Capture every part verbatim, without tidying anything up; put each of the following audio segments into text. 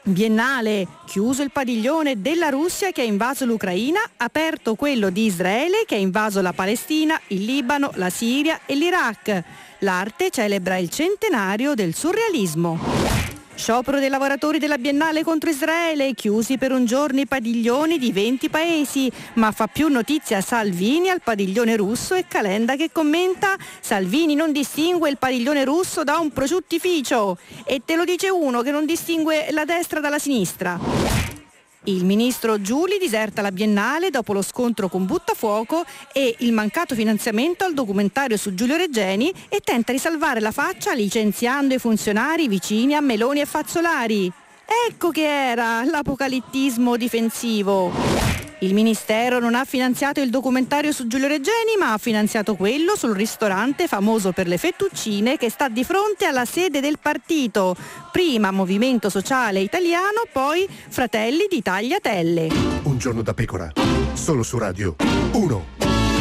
Biennale, chiuso il padiglione della Russia che ha invaso l'Ucraina, aperto quello di Israele che ha invaso la Palestina, il Libano, la Siria e l'Iraq. L'arte celebra il centenario del surrealismo. Sciopero dei lavoratori della Biennale contro Israele, chiusi per un giorno i padiglioni di venti paesi, ma fa più notizia Salvini al padiglione russo e Calenda che commenta: Salvini non distingue il padiglione russo da un prosciuttificio, e te lo dice uno che non distingue la destra dalla sinistra. Il ministro Giuli diserta la Biennale dopo lo scontro con Buttafuoco e il mancato finanziamento al documentario su Giulio Regeni e tenta di salvare la faccia licenziando i funzionari vicini a Meloni e Fazzolari. Ecco che era l'apocalittismo difensivo. Il Ministero non ha finanziato il documentario su Giulio Regeni, ma ha finanziato quello sul ristorante famoso per le fettuccine che sta di fronte alla sede del partito. Prima Movimento Sociale Italiano, poi Fratelli di Tagliatelle. Un giorno da pecora, solo su Radio uno.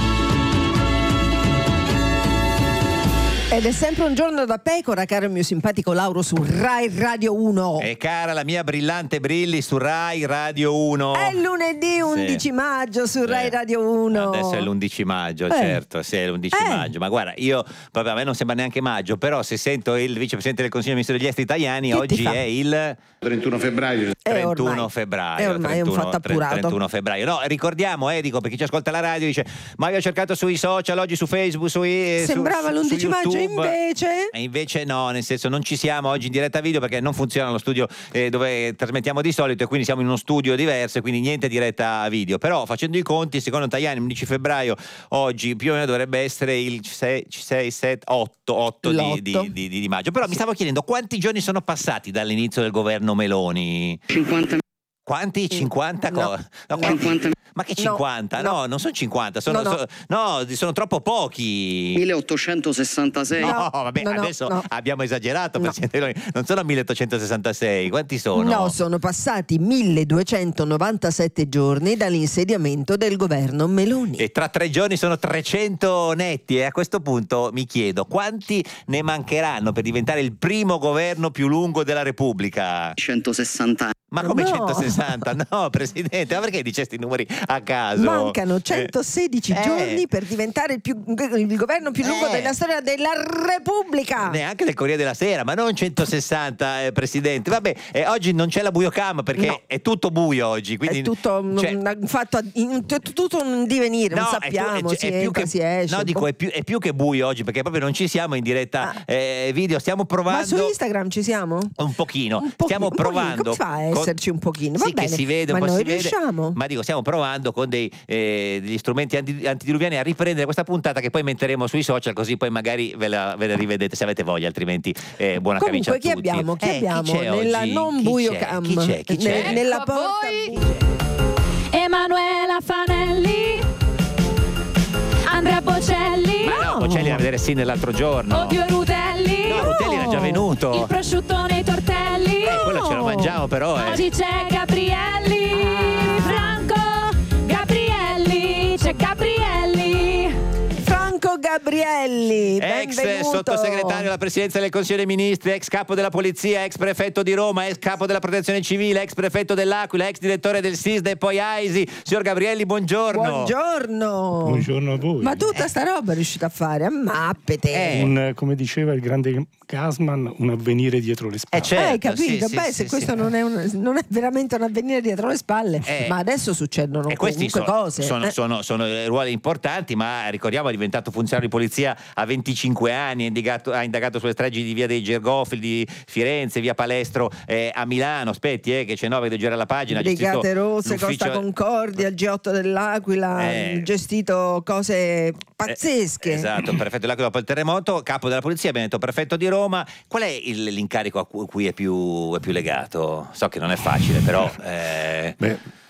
Ed è sempre un giorno da pecora, caro il mio simpatico Lauro, su Rai Radio uno. E cara la mia brillante Brilli su Rai Radio uno. È lunedì undici sì. maggio su sì. Rai Radio uno. Adesso è l'undici maggio, eh. certo, sì, è l'undici eh. maggio. Ma guarda, io, proprio a me non sembra neanche maggio, però se sento il vicepresidente del Consiglio ministro degli Esteri italiani, che oggi è il trentuno febbraio. trentuno ormai, febbraio. È ormai trentuno, un fatto appurato. trentuno febbraio. No, ricordiamo, eh, dico, per chi ci ascolta la radio dice: ma io ho cercato sui social, oggi su Facebook, su sembrava su, l'undici su maggio, invece. E invece no, nel senso non ci siamo oggi in diretta video perché non funziona lo studio eh, dove trasmettiamo di solito, e quindi siamo in uno studio diverso, quindi niente diretta video. Però facendo i conti, secondo Tajani l'undici febbraio oggi più o meno dovrebbe essere il sei, sette, otto, otto di, di, di, di maggio. Però mi stavo chiedendo quanti giorni sono passati dall'inizio del governo Meloni? cinquanta. Quanti? cinquanta? No, Co- no, no. cinquanta. Ma che cinquanta? No, no, no non sono cinquanta, sono, no, no. So, no, sono troppo pochi. milleottocentosessantasei. No, vabbè, no, no, adesso no. abbiamo esagerato, No. Presidente Meloni. Non sono milleottocentosessantasei, quanti sono? No, sono passati milleduecentonovantasette giorni dall'insediamento del governo Meloni. E tra tre giorni sono trecento netti, e a questo punto mi chiedo quanti ne mancheranno per diventare il primo governo più lungo della Repubblica? centosessanta. Ma come No. centosessanta? No, Presidente, ma perché dice questi numeri a caso? Mancano centosedici Eh. giorni per diventare il, più, il governo più lungo Eh. della storia della Repubblica. Neanche del Corriere della Sera, ma non centosessanta, eh, Presidente. Vabbè, eh, oggi non c'è la buiocam perché No. è tutto buio oggi. Quindi, è tutto un, cioè, un fatto, in- tutto un divenire, no, non è sappiamo, più- è- si è più entra, che- si esce. No, dico, boh. è più, è più che buio oggi perché proprio non ci siamo in diretta Ah. eh, video, stiamo provando. Ma su Instagram ci siamo? Un pochino, Un po- stiamo un pochino, provando. come fa a esserci un pochino? Va Sì, bene, che si vede, un ma po' noi si vede. riusciamo? Ma dico, stiamo provando con dei, eh, degli strumenti anti- antidiluviani a riprendere questa puntata che poi metteremo sui social, così poi magari ve la, ve la rivedete se avete voglia, altrimenti eh, buona camicia a Comunque tutti. chi abbiamo? Chi Eh, abbiamo c'è nella oggi? non Chi buio c'è? cam? Chi c'è? Chi c'è? Ne- nella Ecco a porta voi. buia. Emanuela Fanelli, Andrea Bocelli, Ma no, Bocelli era a vedere Sinner l'altro giorno. Odio Rutelli, No, Rutelli era già venuto. il prosciutto nei tortelli. Eh, quello ce lo mangiamo però, eh. Oggi c'è Gabrielli, Franco Gabrielli, c'è Gabrielli. Franco Gabrielli, Ex benvenuto. sottosegretario alla presidenza del Consiglio dei Ministri, ex capo della polizia, ex prefetto di Roma, ex capo della protezione civile, ex prefetto dell'Aquila, ex direttore del SISDA e poi AISI. Signor Gabrielli, buongiorno. Buongiorno. Buongiorno a voi. Ma tutta sta roba è riuscita a fare? Ammappete. Eh. Un, come diceva il grande Gassman, un avvenire dietro le spalle. Eh, certo, Hai capito? sì, Beh, sì, se sì, questo sì. Non, è un, non è veramente un avvenire dietro le spalle, Eh. ma adesso succedono E questi comunque sono, cose. sono, eh. sono, sono ruoli importanti, ma ricordiamo è diventato funzionario di polizia a venticinque anni, ha indagato, ha indagato sulle stragi di via dei Gergofili di Firenze, via Palestro eh, a Milano. Aspetti, eh, che c'è nove, devo girare la pagina. ha gestito Brigate Rosse, l'ufficio- Costa Concordia, il G otto dell'Aquila, Eh. gestito cose pazzesche. Eh, esatto, prefetto dell'Aquila dopo il terremoto, capo della polizia, abbiamo detto prefetto di Roma. Qual è il- l'incarico a cui, cui è, più, è più legato? So che non è facile, però... eh, Beh,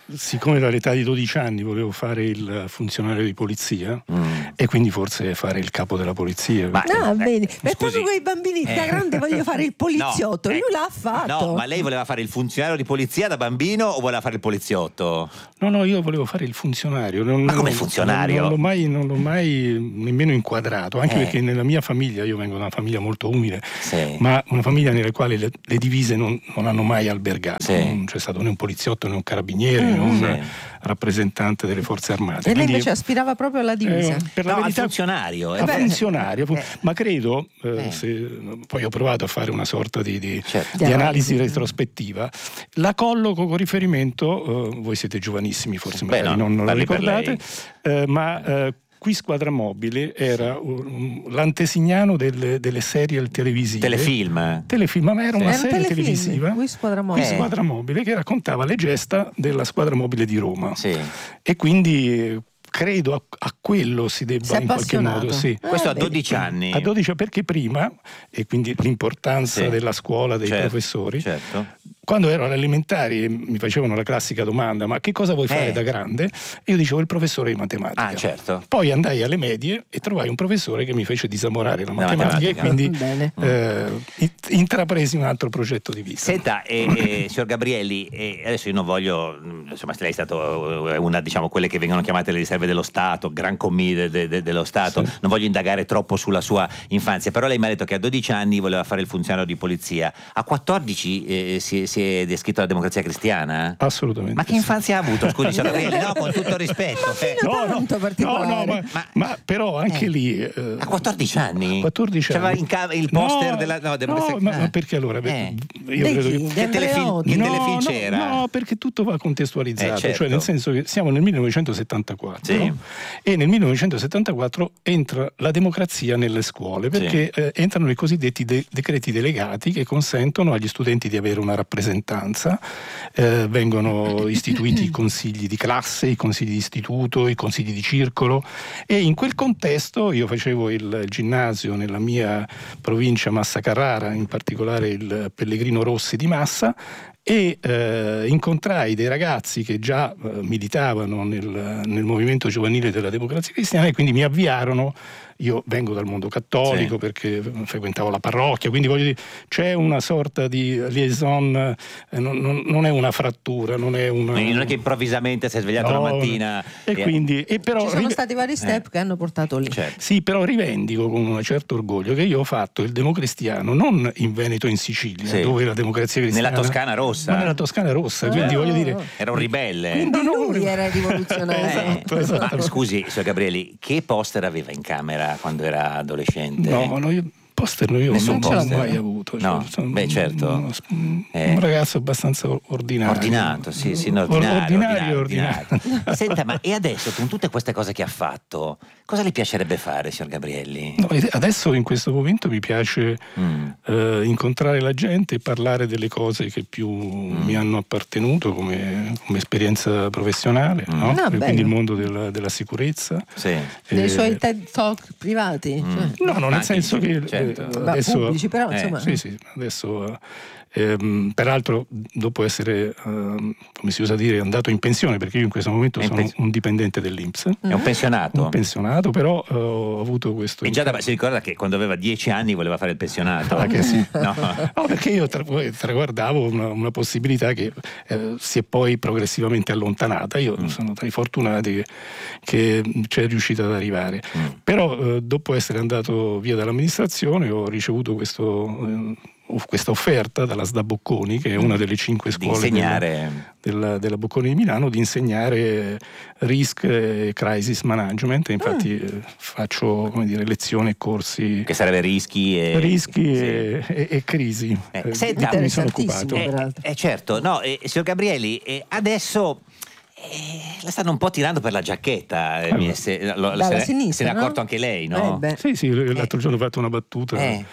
siccome dall'età di dodici anni volevo fare il funzionario di polizia Mm. e quindi forse fare il capo della polizia. Ma- Ah, Eh, vedi, scusi. è proprio quei bambini, da Eh. grande voglio fare il poliziotto, No, lui eh, l'ha fatto. No, ma lei voleva fare il funzionario di polizia da bambino o voleva fare il poliziotto? No, no, io volevo fare il funzionario. Non, Ma come non- funzionario? Non, non l'ho mai, non l'ho mai nemmeno inquadrato, anche Eh. perché nella mia famiglia, io vengo da una famiglia molto umile, Sì. ma una famiglia nella quale le, le divise non, non hanno mai albergato. Sì. Non c'è stato né un poliziotto né un carabiniere né un Sì. rappresentante delle forze armate. E lei Quindi, invece aspirava proprio alla divisa. eh, per la No, al verità, funzionario. a eh, beh. funzionario, Eh. ma credo, eh, Eh. se- poi ho provato a fare una sorta di, di- Certo. di Di analisi analisi. retrospettiva, la colloco con riferimento, eh, voi siete giovanissimi, forse Beh, magari no, non, non lo parli per ricordate, eh, ma eh, qui Squadra Mobile era um, l'antesignano delle, delle serial televisive. Telefilm. Telefilm, ma era Sì. una Era un serie telefilm, televisiva. Qui Squadra Qui Mobile. Eh. Squadra Mobile che raccontava le gesta della Squadra Mobile di Roma. Sì. E quindi eh, credo a, a quello si debba Si è in qualche appassionato. modo, sì. Questo a vedi. dodici anni. A dodici, perché prima, e quindi l'importanza Sì. della scuola, dei Certo, professori, certo. quando ero alle elementari e mi facevano la classica domanda: ma che cosa vuoi fare Eh. da grande? Io dicevo il professore di matematica. Ah, certo. Poi andai alle medie e trovai un professore che mi fece disamorare la La matematica, matematica. e quindi Bene. eh, int- intrapresi un altro progetto di vita. Senta, eh, eh, signor Gabrielli, eh, adesso io non voglio, mh, insomma, lei è stato eh, una, diciamo, quelle che vengono chiamate le riserve dello Stato, gran commis de- de- de- dello Stato, Sì. non voglio indagare troppo sulla sua infanzia, però lei mi ha detto che a dodici anni voleva fare il funzionario di polizia, a quattordici eh, si, si è descritto la Democrazia Cristiana? Assolutamente. Ma che sì. infanzia ha avuto, scusi, signor Gabrielli? No, con tutto il rispetto. eh. No, tanto particolare. no, ma, Ma- ma però anche Eh. lì eh, A quattordici anni? quattordici C'aveva anni. in ca- il poster No, della no, no, Democrazia ma, Ah. ma perché allora? Eh. Io Dei credo chi? che- Di Che telefilm, Andreotti? che no, telefilm no, c'era? no, perché tutto va contestualizzato, Eh, certo. cioè nel senso che siamo nel millenovecentosettantaquattro Sì. e nel millenovecentosettantaquattro entra la democrazia nelle scuole, perché eh, entrano i cosiddetti de- decreti delegati che consentono agli studenti di avere una rappresentanza, eh, vengono istituiti i consigli di classe, i consigli di istituto, i consigli di circolo, e in quel contesto io facevo il ginnasio nella mia provincia Massa Carrara, in particolare il Pellegrino Rossi di Massa, e eh, incontrai dei ragazzi che già eh, militavano nel, nel movimento giovanile della Democrazia Cristiana, e quindi mi avviarono. Io vengo dal mondo cattolico, Sì. perché frequentavo la parrocchia, quindi voglio dire, c'è una sorta di liaison, eh, non, non- non è una frattura, non è una... Quindi non è che improvvisamente si è svegliato No, la mattina e quindi e però Ci sono rive- stati vari step Eh. che hanno portato lì. Certo. Sì, però rivendico con un certo orgoglio che io ho fatto il democristiano non in Veneto e in Sicilia, Sì. dove la democrazia cristiana, Nella Toscana rossa. ma nella Toscana rossa, Ah. quindi voglio dire, Era un ribelle. Quindi Quindi no, lui no. era rivoluzionario. Eh, Esatto, esatto. Ma scusi, signor Gabrielli, che poster aveva in camera quando era adolescente? no, no, io poster no, io Nessun non ce l'ho poster? mai avuto. cioè, No, sono beh, certo. uno- un, Eh. un ragazzo abbastanza ordinario. Ordinato, sì, sì, no, Or- ordinario, ordinario, ordinario, ordinario. Senta, ma e adesso, con tutte queste cose che ha fatto, cosa le piacerebbe fare, signor Gabrielli? No, e adesso in questo momento mi piace Mm. eh, incontrare la gente e parlare delle cose che più Mm. mi hanno appartenuto come, come esperienza professionale, Mm. no? Ah, E bello. quindi il mondo della, della sicurezza. Sì. Dei Eh, suoi TED Talk privati? Mm. Cioè, No, no, nel Anche senso di- che certo. eh, Beh, adesso pubblici, però eh, insomma. sì, sì, adesso ehm, peraltro dopo essere ehm, come si usa dire andato in pensione, perché io in questo momento È in sono pens- un dipendente dell'I N P S, È un pensionato. un pensionato, però eh, ho avuto questo E già da, si ricorda che quando aveva dieci anni voleva fare il pensionato? Ah, che sì. No. No, perché io tra- traguardavo una, una possibilità che eh, si è poi progressivamente allontanata. Io Mm. sono tra i fortunati che, che c'è riuscita ad arrivare. Mm. Però eh, dopo essere andato via dall'amministrazione ho ricevuto questo, eh, questa offerta dalla S D A Bocconi, che è una delle cinque Di scuole insegnare. della, della, della Bocconi di Milano, di insegnare Risk e Crisis Management. E infatti eh, faccio, come dire, lezioni e corsi Che sarebbe rischi e... rischi sì. e, e- e crisi. Eh, Eh, senta- di cui mi sono Interessantissimo. occupato. Eh, peraltro. eh, certo, no, eh, signor Gabrielli, eh, adesso eh, la stanno un po' tirando per la giacchetta, eh, mi- se, lo- Dalla se, ne- sinistra, se ne è no? accorto anche lei, no? Eh, beh. Sì, sì, l'altro giorno ho fatto una battuta Eh.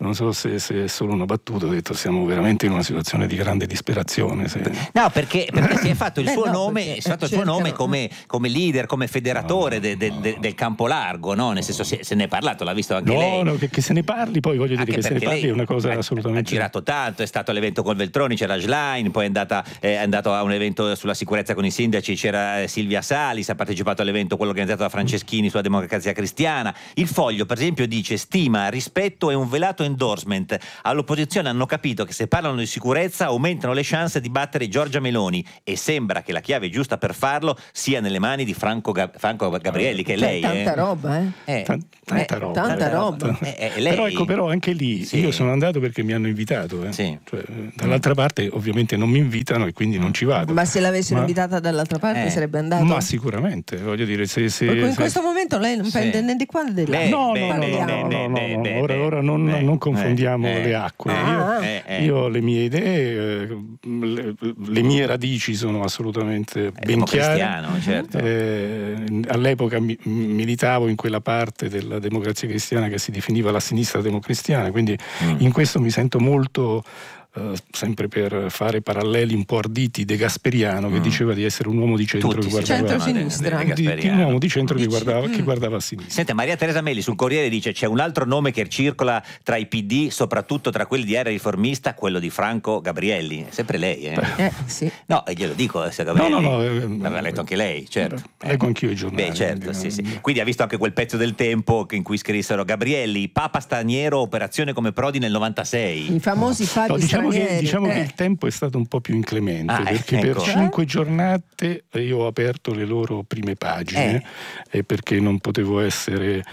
non so se, se è solo una battuta, ho detto siamo veramente in una situazione di grande disperazione. Se... No, perché, perché si è fatto il Beh, suo no, nome, perché, si è fatto eh, il suo nome cercano- come, come leader, come federatore de- de- de- del campo largo, no? Nel senso, se, se ne è parlato, l'ha visto anche No, lei. no, che, che se ne parli, poi voglio dire Anche che se ne perché parli lei è una cosa ha- assolutamente... ha girato tanto, è stato all'evento con Veltroni, c'era Schlein, poi è, andata, è andato a un evento sulla sicurezza con i sindaci, c'era eh, Silvia Salis, ha partecipato all'evento quello organizzato da Franceschini sulla democrazia cristiana. Il Foglio per esempio dice: stima, rispetto e un velato endorsement. All'opposizione hanno capito che se parlano di sicurezza aumentano le chance di battere Giorgia Meloni, e sembra che la chiave giusta per farlo sia nelle mani di Franco, Gab- Franco Gabrielli, che è Cioè, lei. tanta eh. roba, eh? Eh, Tan- tanta eh, roba. tanta roba. Eh, eh, lei- Però ecco, però anche lì Sì. io sono andato perché mi hanno invitato, eh. Sì. Cioè, eh, dall'altra parte ovviamente non mi invitano e quindi non ci vado. Ma se l'avessero Ma- invitata dall'altra parte Eh. sarebbe andato? Ma sicuramente, voglio dire, se, se, Perché in se- questo momento lei non Sì. prende né di qua né di là. Beh, No, beh, no, no, beh, no, beh, no, beh, no, beh, no, beh, ora, beh, ora non, beh, non confondiamo eh, le acque. Ah, Io, eh, eh. io ho le mie idee, eh, le, le mie radici sono assolutamente ben chiare. democristiano, certo. Eh, all'epoca mi- militavo in quella parte della democrazia cristiana che si definiva la sinistra democristiana, quindi Mm. in questo mi sento molto, eh, sempre per fare paralleli un po' arditi, De Gasperiano, che Mm. diceva di essere un uomo di centro Tutti che si guardava Centro-sinistra. chiamano de- de di, di un Gasperiano. uomo di centro che Dici? guardava, che Mm. guardava a sinistra. Senta, Maria Teresa Melli sul Corriere dice: c'è un altro nome che circola tra i P D, soprattutto tra quelli di Area Riformista, quello di Franco Gabrielli. Sempre lei, eh? Eh, sì. No, eh, glielo dico, eh, se Gabrielli. No, no, no, eh, L'aveva letto anche lei, certo. Beh, leggo anch'io i giornali, Beh, certo, quindi sì, sì. non- Quindi ha visto anche quel pezzo del Tempo che- in cui scrissero: Gabrielli, Papa straniero, operazione come Prodi nel novantasei. I famosi papi No, diciamo che, stranieri. diciamo eh. che il tempo è stato un po' più inclemente, Ah, perché ecco. per cinque giornate io ho aperto le loro prime pagine, e perché non potevo essere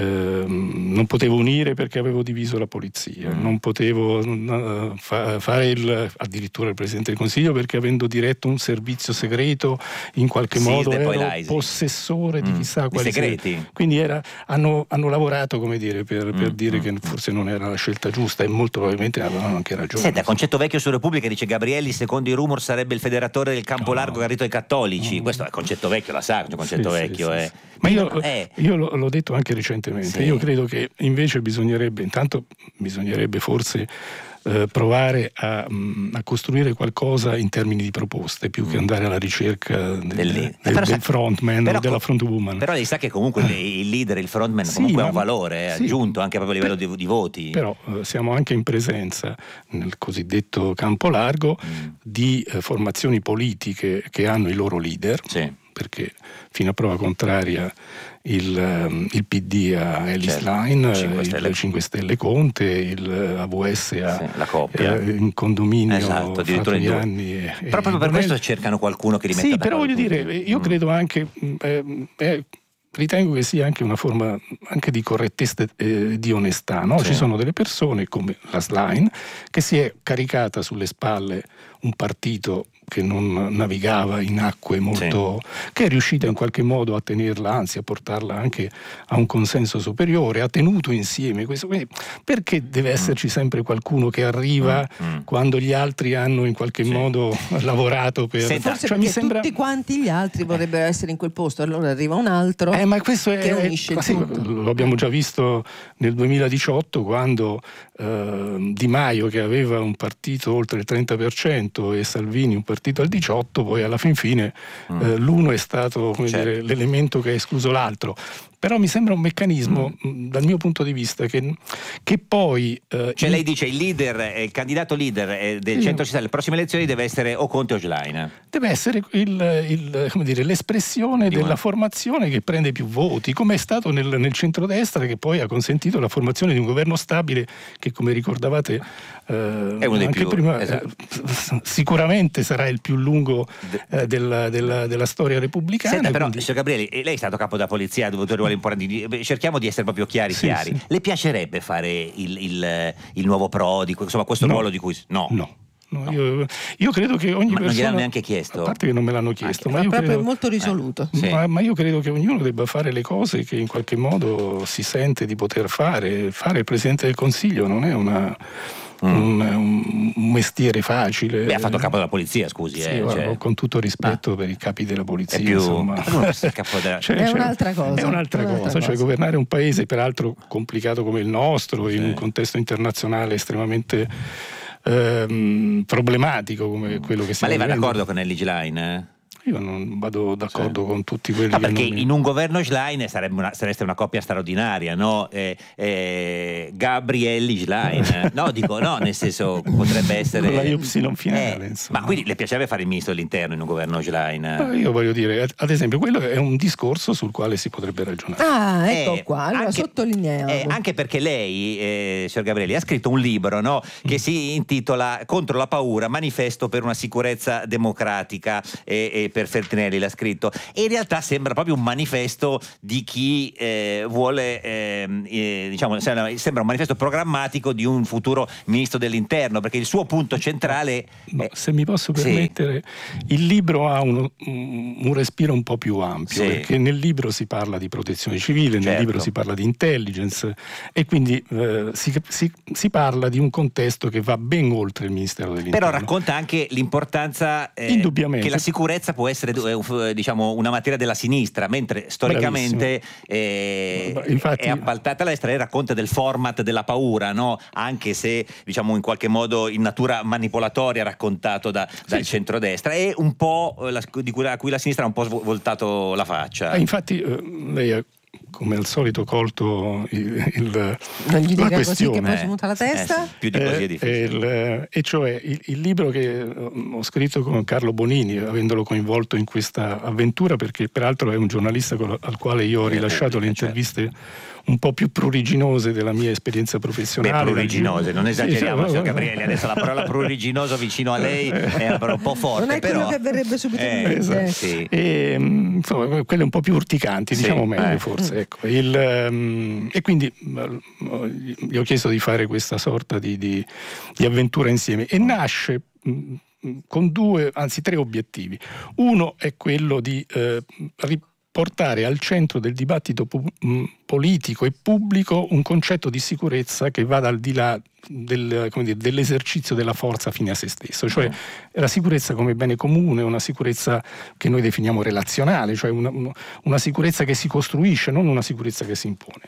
ehm, non potevo unire, perché avevo diviso la polizia, Mm. non potevo eh, fa- fare il, addirittura il Presidente del Consiglio, perché avendo diretto un servizio segreto in qualche Sì, modo e poi ero l'A I S I. possessore di Mm. chissà I quali segreti. segre- quindi era, hanno, hanno lavorato, come dire, per, per Mm, dire mm, che mm. forse non era la scelta giusta, e molto probabilmente avevano anche ragione. Senta, Concetto Vecchio su Repubblica dice: Gabrielli, secondo i rumor, sarebbe il federatore del campo No. largo garrito ai cattolici. No. Questo è Concetto Vecchio, la sa, Concetto Sì, sì, Vecchio. sì, eh. sì. Ma io, Eh. io l'ho, l'ho detto anche recentemente, Sì. io credo che invece bisognerebbe, intanto bisognerebbe forse eh, provare a, mh, a costruire qualcosa in termini di proposte, più che andare alla ricerca del, Del lead. del- Però del sa- frontman però o della co- frontwoman. Però lei sa che comunque il- il leader, il frontman, Sì, comunque ha ma- un valore eh, sì. aggiunto anche proprio a livello di, di voti. Però eh, siamo anche in presenza, nel cosiddetto campo largo, Mm. di eh, formazioni politiche che hanno i loro leader, Sì. perché fino a prova contraria il, ehm, il P D a Ellis Certo, Line, cinque Stelle. il cinque Stelle Conte, il A V S a Sì, la coppia. eh, in condominio Esatto, addirittura in due. Anni e, Però proprio per questo cercano qualcuno che li metta sì, però d'accordo voglio dire, tutti. io Mm. credo anche mh, eh, eh, ritengo che sia anche una forma anche di correttezza e di onestà, no? Sì. Ci sono delle persone come la Schlein che si è caricata sulle spalle un partito che non navigava in acque molto, che è riuscita in qualche modo a tenerla, anzi a portarla anche a un consenso superiore, ha tenuto insieme questo. Quindi perché deve esserci sempre qualcuno che arriva Mm, mm. quando gli altri hanno in qualche Sì. modo lavorato per... Senta, Forse cioè, perché mi sembra... tutti quanti gli altri vorrebbero essere in quel posto, allora arriva un altro. Eh, ma questo è, che è- unisce ma il sì, tutto. lo abbiamo già visto nel duemiladiciotto, quando eh, Di Maio, che aveva un partito oltre il trenta per cento, e Salvini un partito al diciotto per cento, poi alla fin fine Mm. eh, l'uno è stato, come Certo. dire, l'elemento che ha escluso l'altro. Però mi sembra un meccanismo, Mm. mh, dal mio punto di vista, che, che poi... eh, Cioè in- lei dice il leader, eh, il candidato leader eh, del Sì. centro-sinistra alle prossime elezioni deve essere o Conte o Schlein. deve essere il, il- come dire, l'espressione Di della una- formazione che prende più voti, come è stato nel, nel centrodestra, che poi ha consentito la formazione di un governo stabile che, come ricordavate, eh, È uno dei anche più- prima, esatto. eh, sicuramente sarà il più lungo eh, della, della- della storia repubblicana. Senta però, quindi- signor Gabrielli, eh, lei è stato capo della polizia, ha avuto ruoli importanti. Beh, cerchiamo di essere proprio chiari, Sì, chiari. sì. Le piacerebbe fare il, il- il nuovo Prodi, insomma questo No. ruolo di cui... No. No. No, io, io credo che ogni Ma non persona... gliel'hanno neanche chiesto? A parte che non me l'hanno chiesto, Anche- ma io proprio credo... molto risoluto. Sì. Ma, ma io credo che ognuno debba fare le cose che in qualche modo si sente di poter fare. Fare il Presidente del Consiglio non è una, un, un, un mestiere facile. Beh, ha fatto il capo della polizia, scusi. Sì, eh, guarda, cioè. Con tutto rispetto ah. per i capi della polizia, è più... insomma. il capo della... cioè, è cioè, un'altra cosa. È un'altra, un'altra cosa, cosa. Cioè governare un paese peraltro complicato come il nostro, sì. in un contesto internazionale estremamente ehm, problematico come quello che stiamo Ma lei va vivendo. d'accordo con Elly Schlein? Eh? Io non vado d'accordo sì. con tutti quelli no, che perché non mi... in un governo Schlein sarebbe una, sareste una coppia straordinaria, no? Eh, eh, Gabrielli Schlein, no? Dico no, nel senso potrebbe essere con la Y finale, eh, insomma. ma quindi le piacerebbe fare il ministro dell'interno in un governo Schlein? No, io voglio dire, ad esempio, quello è un discorso sul quale si potrebbe ragionare. Ah, ecco eh, qua, allora anche, sottolineiamo. Eh, anche perché lei, eh, signor Gabrielli, ha scritto un libro, no? Che mm. si intitola Contro la paura, manifesto per una sicurezza democratica, e, e per Feltrinelli la scritto, e in realtà sembra proprio un manifesto di chi eh, vuole eh, eh, diciamo sembra un manifesto programmatico di un futuro ministro dell'interno, perché il suo punto centrale no, è... se mi posso permettere, sì. il libro ha uno, un respiro un po' più ampio, sì. perché nel libro si parla di protezione civile, certo. nel libro si parla di intelligence, e quindi eh, si, si, si parla di un contesto che va ben oltre il Ministero dell'Interno. Però racconta anche l'importanza eh, indubbiamente che la sicurezza può essere diciamo una materia della sinistra, mentre storicamente eh, Infatti, è appaltata alla destra. Lei racconta del format della paura, no? Anche se diciamo in qualche modo in natura manipolatoria raccontato da, dal sì, centrodestra, è un po' la, di cui, a cui la sinistra ha un po' voltato la faccia. Eh, infatti eh, lei ha come al solito colto il, il, non gli la dica questione così che poi si monta la testa. Eh, più di così è difficile. Il, e cioè il, il libro che ho scritto con Carlo Bonini, avendolo coinvolto in questa avventura, perché peraltro è un giornalista al quale io ho rilasciato le interviste certo. un po' più pruriginose della mia esperienza professionale. Beh, pruriginose, non esageriamo, sì, signor Gabrielli, adesso la parola pruriginoso vicino a lei è un po' forte. Non è però... quello che verrebbe subito eh, in mente. Esatto. Sì. E, insomma, quelle un po' più urticanti, diciamo sì, meglio eh. forse. Ecco. Il, um, e quindi uh, gli ho chiesto di fare questa sorta di, di, di avventura insieme, e nasce mh, con due, anzi tre obiettivi. Uno è quello di uh, portare al centro del dibattito pu- mh, politico e pubblico un concetto di sicurezza che vada al di là del, come dire, dell'esercizio della forza fine a se stesso, cioè la sicurezza come bene comune, una sicurezza che noi definiamo relazionale, cioè una, una sicurezza che si costruisce, non una sicurezza che si impone.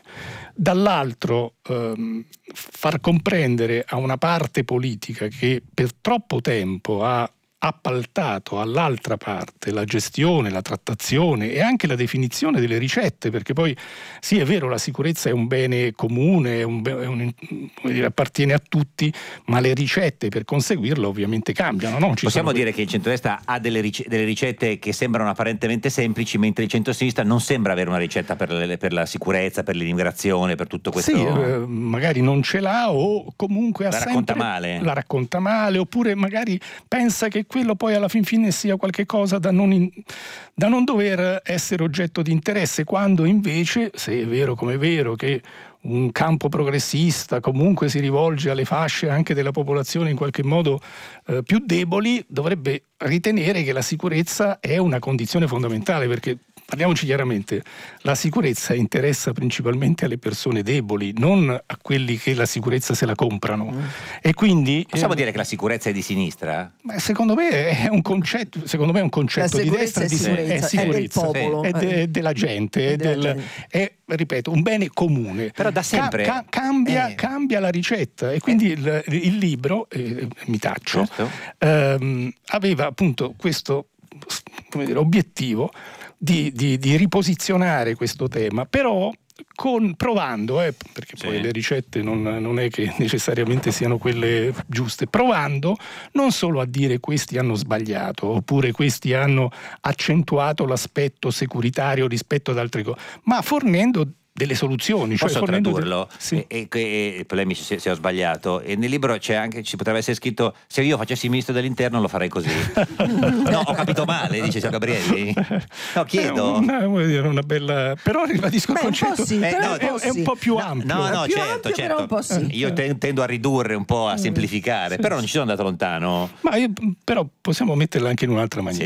Dall'altro ehm, far comprendere a una parte politica che per troppo tempo ha appaltato all'altra parte la gestione, la trattazione e anche la definizione delle ricette, perché poi sì, è vero, la sicurezza è un bene comune, è un, è un, come dire, appartiene a tutti, ma le ricette per conseguirlo ovviamente cambiano, no? Ci Possiamo sono... dire che il centrodestra ha delle, ric- delle ricette che sembrano apparentemente semplici, mentre il centrosinistra non sembra avere una ricetta per, le, per la sicurezza, per l'immigrazione, per tutto questo. Sì, eh, magari non ce l'ha, o comunque ha la sempre... racconta male. La racconta male, oppure magari pensa che quello poi alla fin fine sia qualche cosa da non, in, da non dover essere oggetto di interesse, quando invece, se è vero come è vero che un campo progressista comunque si rivolge alle fasce anche della popolazione in qualche modo eh, più deboli, dovrebbe ritenere che la sicurezza è una condizione fondamentale, perché parliamoci chiaramente, la sicurezza interessa principalmente alle persone deboli, non a quelli che la sicurezza se la comprano. Mm. E quindi possiamo eh, dire che la sicurezza è di sinistra? Ma secondo me è un concetto, secondo me è un concetto di destra, è di sicurezza, è sicurezza, è del popolo, è, de, è della gente, è, del, è, ripeto, un bene comune. Però da sempre ca- ca- cambia, eh. cambia la ricetta, e quindi il, il libro, eh, mi taccio, certo. ehm, aveva appunto questo, come dire, obiettivo Di, di, di riposizionare questo tema, però con, provando, eh, perché sì. poi le ricette non, non è che necessariamente siano quelle giuste, provando non solo a dire questi hanno sbagliato, oppure questi hanno accentuato l'aspetto securitario rispetto ad altre cose, ma fornendo delle soluzioni. Posso cioè tradurlo? De... Sì. E, e, e polemici se, se ho sbagliato. E nel libro c'è anche, ci potrebbe essere scritto: se io facessi ministro dell'interno lo farei così. No, ho capito male, dice signor Gabrielli. No, chiedo. È una, vuol dire, una bella. Però ribadisco il Beh, concetto. Sì, eh, no, è, è un po' più no, ampio. No, no, più certo, ampio, certo. però un po' sì. Io tendo a ridurre un po', a semplificare, sì, però sì. non ci sono andato lontano. Ma io, però possiamo metterla anche in un'altra maniera. Sì.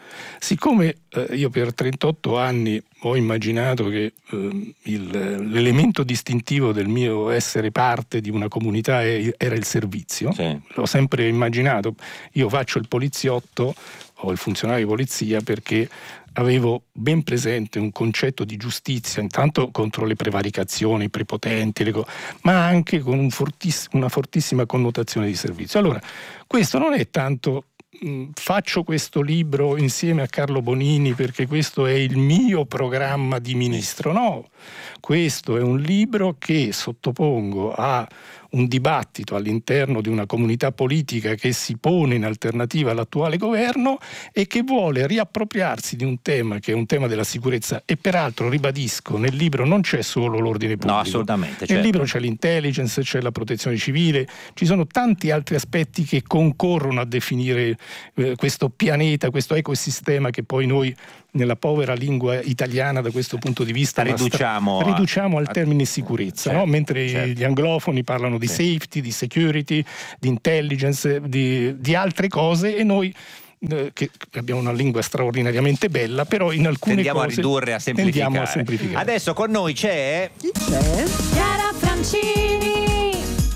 Siccome eh, io per trentotto anni ho immaginato che eh, il, l'elemento distintivo del mio essere parte di una comunità è, era il servizio, sì. L'ho sempre immaginato. Io faccio il poliziotto o il funzionario di polizia perché avevo ben presente un concetto di giustizia, intanto contro le prevaricazioni, i prepotenti, le co- ma anche con un fortiss- una fortissima connotazione di servizio. Allora, questo non è tanto mh, faccio questo libro insieme a Carlo Bonini perché questo è il mio programma di ministro, no. Questo è un libro che sottopongo a un dibattito all'interno di una comunità politica che si pone in alternativa all'attuale governo e che vuole riappropriarsi di un tema che è un tema della sicurezza. E peraltro, ribadisco, nel libro non c'è solo l'ordine pubblico. No, assolutamente. Nel certo. libro c'è l'intelligence, c'è la protezione civile, ci sono tanti altri aspetti che concorrono a definire eh, questo pianeta, questo ecosistema che poi noi nella povera lingua italiana da questo punto di vista riduciamo, stra- riduciamo a, al termine sicurezza, certo, no? Mentre certo. gli anglofoni parlano di sì. safety, di security, di intelligence, di, di altre cose, e noi eh, che abbiamo una lingua straordinariamente bella, però in alcune tendiamo cose a ridurre, a semplificare. tendiamo a semplificare. Adesso con noi c'è Chi c'è? Chiara Francini,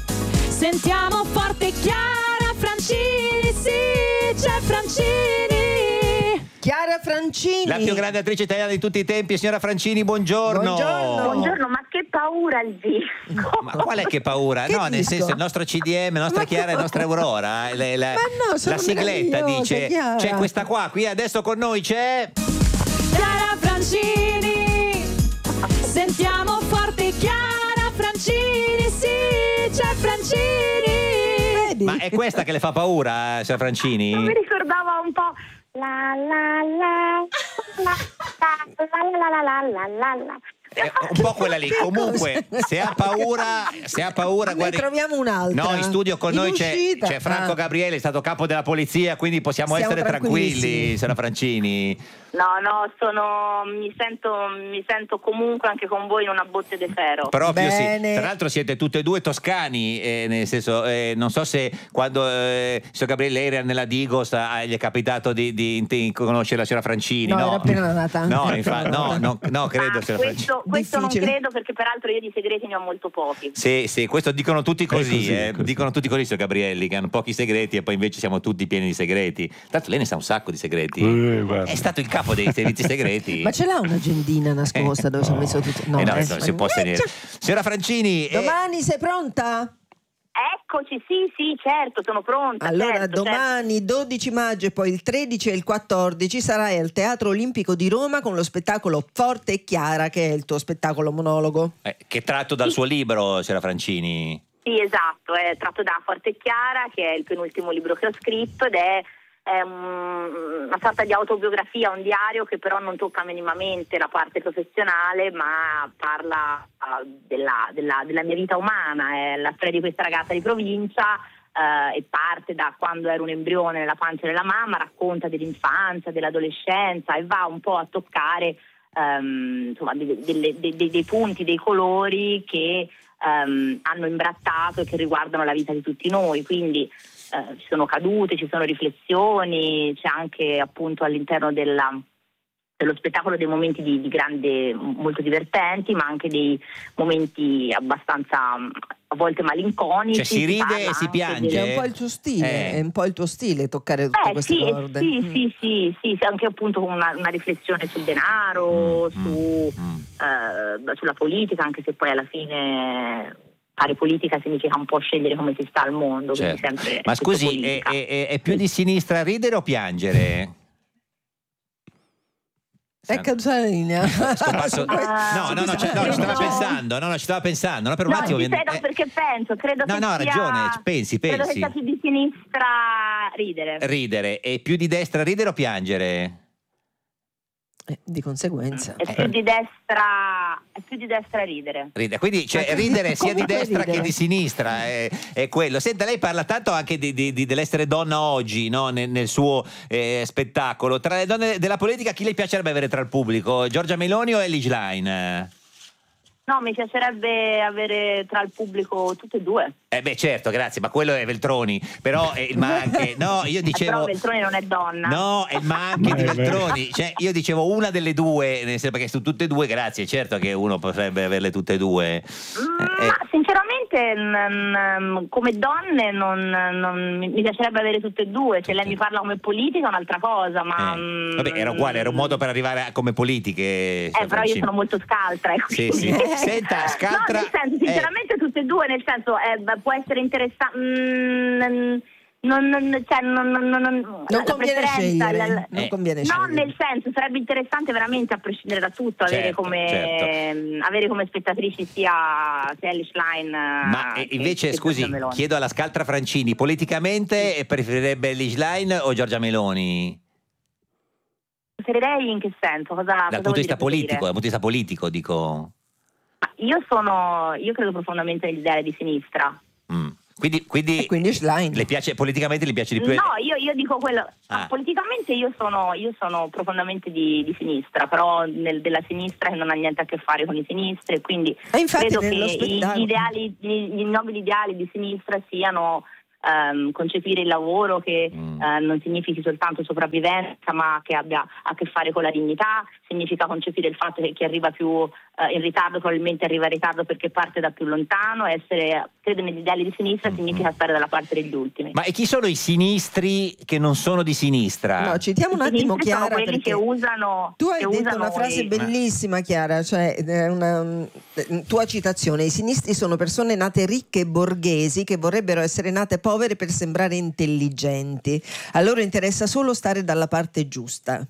sentiamo forte Chiara Francini, sì, c'è Francini. Chiara Francini. la più grande attrice italiana di tutti i tempi, signora Francini, buongiorno. Buongiorno. Buongiorno, ma che paura il disco! Ma qual è che paura? Che no, nel disco? senso, il nostro C D M, la nostra Ma Chiara e no. la nostra Aurora. La, la, Ma no, sono la sigletta meravigliose, dice: Chiara. c'è questa qua, qui adesso con noi c'è. Chiara Francini, sentiamo forte Chiara Francini, sì, c'è Francini. Vedi? Ma è questa che le fa paura, signora Francini? Non mi ricordava un po' la la la la la la la la la la la. È un po' quella lì. Comunque, se ha paura, se ha paura, Ne guardi. troviamo un'altra. No, in studio con In noi c'è, uscita. c'è Franco Ah. Gabriele, è stato capo della polizia, quindi possiamo Siamo essere tranquilli, tranquillissimi. signora Francini. No, no, sono mi sento mi sento comunque anche con voi in una botte di ferro. Proprio Bene. sì. Tra l'altro siete tutte e due toscani, eh, nel senso, eh, non so se quando eh, signor Gabriele era nella Digos ah, gli è capitato di, di, di conoscere la signora Francini, No, no? era appena nata. No, infatti, no, no, no, credo, Ah, signora Francini. questo questo non Difficile. credo, perché peraltro io di segreti ne ho molto pochi. Sì, sì, questo dicono tutti così, così, eh. è così. dicono tutti così, signor Gabrielli, che hanno pochi segreti e poi invece siamo tutti pieni di segreti. Tanto lei ne sa un sacco di segreti. Eh, guarda. È stato il capo dei servizi segreti. Ma ce l'ha un'agendina nascosta dove sono messo tutto? No, eh no, eh. non si può tenere. Signora Francini, eh, Domani sei pronta? Eccoci, sì, sì, certo, sono pronta. Allora, certo, domani dodici maggio e poi il tredici e il quattordici sarai al Teatro Olimpico di Roma con lo spettacolo Forte e Chiara, che è il tuo spettacolo monologo. eh, che tratto dal suo libro, signora Francini. Sì, esatto, è tratto da Forte e Chiara, che è il penultimo libro che ho scritto, ed è, è un- una sorta di autobiografia, un diario che però non tocca minimamente la parte professionale, ma parla uh, della, della- della mia vita umana. È la storia di questa ragazza di provincia, uh, e parte da quando ero un embrione nella pancia della mamma, racconta dell'infanzia, dell'adolescenza, e va un po' a toccare um, insomma, de- delle- de- de- dei punti, dei colori che Um, hanno imbrattato e che riguardano la vita di tutti noi. Quindi uh, ci sono cadute, ci sono riflessioni, c'è anche appunto all'interno della, dello spettacolo dei momenti di, di grande, molto divertenti, ma anche dei momenti abbastanza a volte malinconici. Cioè, si ride parla e si anche piange. Che è un po' il tuo stile, Eh. è un po' il tuo stile toccare tutte Eh, queste sì, corde. sì, Mm. sì, sì, sì, sì, anche appunto con una, una riflessione sul denaro, Mm, su, mm. eh, sulla politica, anche se poi alla fine fare politica significa un po' scegliere come si sta al mondo. quindi Certo. sempre Ma tutto scusi, è, politica. è- è- è più di sinistra ridere o piangere? Ecco la linea. Scomparso- Ah, No, no, no, ci- no, ci stava no. pensando, no, no, ci stava pensando, no, per un No, attimo ti viene- credo eh, perché penso, credo No, che no, ha sia, ragione, pensi, credo che pensi. sia più di sinistra ridere. ridere, e più di destra ridere o piangere? Eh, di conseguenza. È più di destra, è più di destra ridere. Ridere. Quindi cioè, Ma- ridere sia di comunque destra ridere. che di sinistra è, è quello. Senta, lei parla tanto anche di, di- di- dell'essere donna oggi, no? nel, nel suo eh, spettacolo. Tra le donne della politica chi le piacerebbe avere tra il pubblico? Giorgia Meloni o Ellie Schlein? No, mi piacerebbe avere tra il pubblico tutte e due. Eh beh certo, grazie, ma quello è Veltroni, però è il ma anche, no, io dicevo... Però Veltroni non è donna. No, è il ma anche di Veltroni, cioè io dicevo una delle due, nel senso, perché su tutte e due, grazie, certo che uno potrebbe averle tutte e due. Mm, eh. Ma sinceramente n- n- come donne non, non- mi piacerebbe avere tutte e due, se lei mi parla come politica è un'altra cosa, ma... Eh. mm, Vabbè, era uguale, era un modo per arrivare a come politiche. Eh, però io sono molto scaltra. Eh, sì, sì. Senta, scaltra... No, nel senso, sinceramente eh. tutte e due, nel senso, eh, può essere interessante... Mm, non, non, cioè, non, non, non, non la conviene scegliere, la, la, non eh. conviene no, scegliere. nel senso, sarebbe interessante veramente, a prescindere da tutto, avere, Certo, come, certo. avere come spettatrici sia, sia Ellie Schlein. Ma eh, che, invece, che scusi, Giorgia Meloni. chiedo alla Scaltra Francini, politicamente preferirebbe Ellie Schlein o Giorgia Meloni? Preferirei in che senso? Cosa, Dal cosa punto di vuol vista dire politico, dal preferire? punto di vista politico, dico... Ma Io sono, io credo profondamente nell'idea di sinistra. Mm. Quindi, quindi, E quindi Schlein. le piace, politicamente le piace di più? No, io, io dico quello. Ah. Politicamente io sono, io sono profondamente di, di sinistra, però nel, della sinistra che non ha niente a che fare con i sinistri, quindi E infatti credo che nello gli spettacolo- ideali, gli, gli nobili ideali di sinistra siano ehm, concepire il lavoro che Mm. eh, non significhi soltanto sopravvivenza, ma che abbia a che fare con la dignità, significa concepire il fatto che chi arriva più eh, in ritardo probabilmente arriva in ritardo perché parte da più lontano, essere, credo negli ideali di sinistra significa stare dalla parte degli ultimi. Ma e chi sono i sinistri che non sono di sinistra? No, citiamo un I attimo sinistri sono Chiara, quelli perché che usano tu hai che detto usano una frase i- bellissima, Chiara, cioè eh, una eh, tua citazione: i sinistri sono persone nate ricche e borghesi che vorrebbero essere nate povere per sembrare intelligenti. A loro interessa solo stare dalla parte giusta.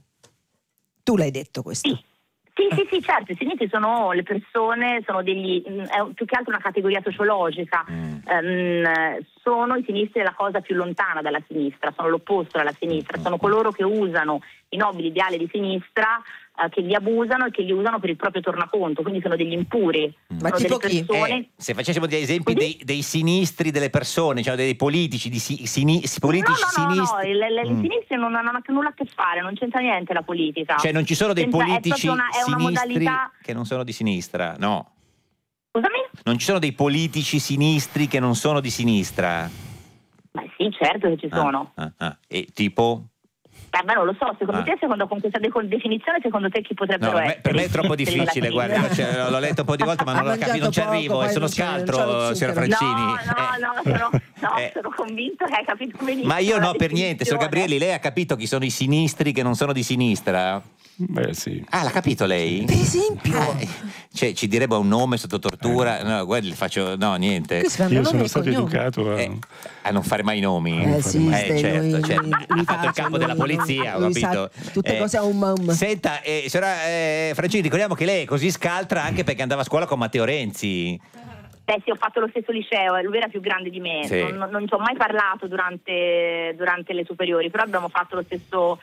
Tu l'hai detto questo. Sì. Sì, sì, sì, certo, i sinistri sono le persone, sono degli, mh, è più che altro una categoria sociologica, Mm. Ehm, sono i sinistri la cosa più lontana dalla sinistra, sono l'opposto dalla sinistra, sono coloro che usano i nobili ideali di sinistra, eh, che li abusano e che li usano per il proprio tornaconto, quindi sono degli impuri, Ma sono tipo delle chi? persone... Eh, se facessimo degli esempi Così? dei, dei sinistri delle persone, cioè dei politici, di si, sini- politici no, no, no, no, sinistri. i le- i Mm. sinistri non hanno nulla a che fare, non c'entra niente la politica. Cioè non ci sono dei C'entra- è politici proprio una- è una sinistri modalità- che non sono di sinistra, no. Scusami? Non ci sono dei politici sinistri che non sono di sinistra. Ma sì, certo che ci sono. Ah, ah, ah. E tipo? Eh, beh, non lo so, secondo Ah. te, secondo con questa de- definizione, secondo te chi potrebbero No, per me, essere? per me è troppo Se difficile, la guarda, sinistra. cioè, l'ho letto un po' di volte ma Ha non, l'ho capi- non ci mangiato arrivo poco, e poi sono non c'è- non c'ha scaltro, lo signora zucchero. Francini. No, Eh. no, no, sono, no, Eh. sono convinto che hai capito benissimo. Ma io la no, per niente, signor definizione. Gabrielli, lei ha capito chi sono i sinistri che non sono di sinistra? Beh, sì. Ah, l'ha capito lei? Per esempio, Eh, cioè, ci direbbe un nome sotto tortura? No, guardi, le faccio... No, niente. Questi fanno Io nomi sono e stato cognomi. educato a... Eh, a non fare mai nomi. Eh sì, Eh, stai, certo, lui- certo. lui- Ha lui fatto il tace, capo lui- della polizia, ho lui sa capito. tutte cose a un um. Senta, eh, signora eh, Francini, ricordiamo che lei è così scaltra anche perché andava a scuola con Matteo Renzi. Beh sì, ho fatto lo stesso liceo e lui era più grande di me, Sì. non, non- non ci ho mai parlato durante, durante le superiori, però abbiamo fatto lo stesso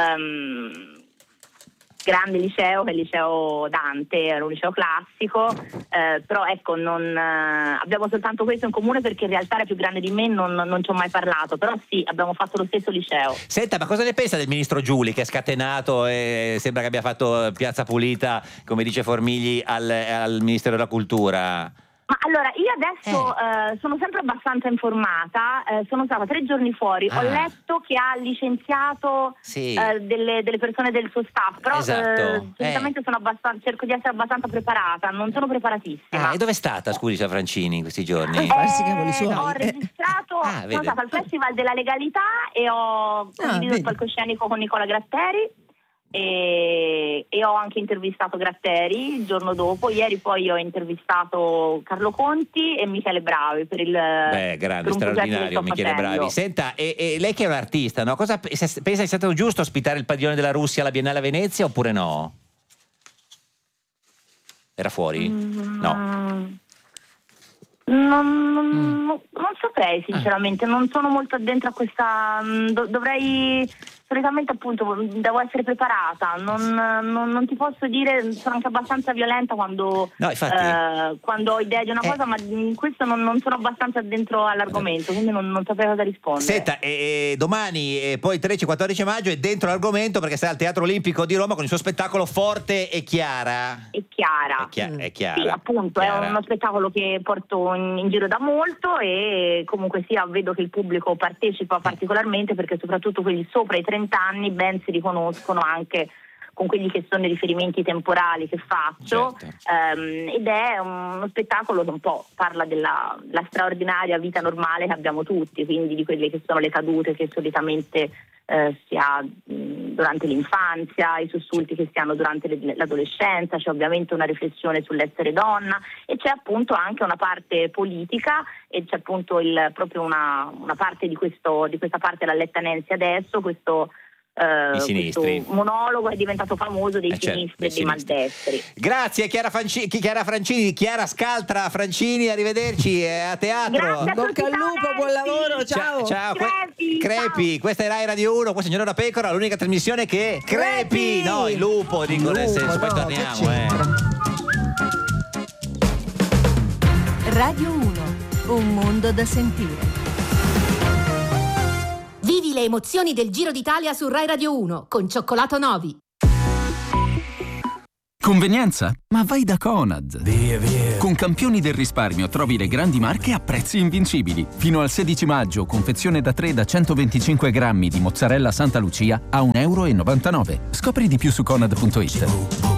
ehm, grande liceo, che è il liceo Dante, era un liceo classico, eh, però ecco, non, eh, abbiamo soltanto questo in comune perché in realtà era più grande di me, non, non ci ho mai parlato, però sì, abbiamo fatto lo stesso liceo. Senta, ma cosa ne pensa del ministro Giuli che è scatenato e sembra che abbia fatto piazza pulita, come dice Formigli, al, al Ministero della Cultura? Ma allora, io adesso eh, sono sempre abbastanza informata, eh, sono stata tre giorni fuori, Ah. ho letto che ha licenziato Sì. eh, delle, delle persone del suo staff, però Esatto. eh, solitamente sono abbastanza, cerco di essere abbastanza preparata, non sono preparatissima. Ah, e dove è stata, scusi, signora Francini, in questi giorni? Eh, farsi i cavoli Eh, suoi. ho Eh. registrato, Ah, sono vede. stata al Festival della Legalità e ho condiviso vedi. il palcoscenico con Nicola Gratteri. E, e ho anche intervistato Gratteri il giorno dopo. Ieri poi ho intervistato Carlo Conti e Michele Bravi per il Beh, grande, per un progetto che straordinario, sto Michele facendo. Bravi. Senta, e, e lei che è un artista, no? Cosa pe- se- pensa sia stato giusto ospitare il padiglione della Russia alla Biennale a Venezia oppure no? Era fuori? No. Mm, Non, non, mm. non saprei sinceramente, non sono molto addentro a questa, do, dovrei, solitamente appunto devo essere preparata, non, non, non ti posso dire, sono anche abbastanza violenta quando, no, eh, quando ho idea di una eh. cosa, ma in questo non, non sono abbastanza dentro all'argomento, quindi non, non saprei cosa rispondere. Senta, e, e domani e poi tredici quattordici maggio è dentro l'argomento perché sei al Teatro Olimpico di Roma con il suo spettacolo Forte e Chiara. È Chiara. È, chia- è Chiara. Sì, appunto, Chiara. È uno spettacolo che porto in, in giro da molto e comunque sia vedo che il pubblico partecipa particolarmente perché soprattutto quelli sopra i trenta anni ben si riconoscono anche con quelli che sono i riferimenti temporali che faccio, certo. um, ed è uno spettacolo che un po' parla della, della straordinaria vita normale che abbiamo tutti, quindi di quelle che sono le cadute che solitamente eh, si ha mh, durante l'infanzia, i sussulti che si hanno durante le, l'adolescenza, c'è ovviamente una riflessione sull'essere donna e c'è appunto anche una parte politica e c'è appunto il, proprio una, una parte di, questo, di questa parte la Letta Nenzi adesso, questo Uh, I sinistri. Questo monologo è diventato famoso dei eh certo, sinistri e dei maldestri. Grazie Chiara, Franci- Chiara Francini, Chiara Scaltra Francini, arrivederci eh, a teatro. Bocca al lupo, buon lavoro, ciao. Ciao, ciao. Crepi, Crepi. Ciao. Questa è Rai Radio uno, questa è Signora Pecora, l'unica trasmissione che crepi, crepi. no, il lupo, dico il nel lupo, senso, poi no, torniamo, eh. Radio uno, un mondo da sentire. Vivi le emozioni del Giro d'Italia su Rai Radio uno con Cioccolato Novi. Convenienza? Ma vai da Conad. Via, via. Con Campioni del risparmio trovi le grandi marche a prezzi invincibili. Fino al sedici maggio, confezione da tre da centoventicinque grammi di mozzarella Santa Lucia a un euro e novantanove. Scopri di più su conad punto it.